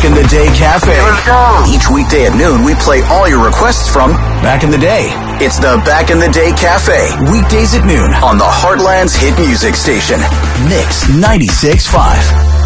Back in the Day Cafe. Let's go. Each weekday at noon, we play all your requests from back in the day. It's the Back in the Day Cafe. Weekdays at noon on the Heartland's hit music station, Mix 96.5.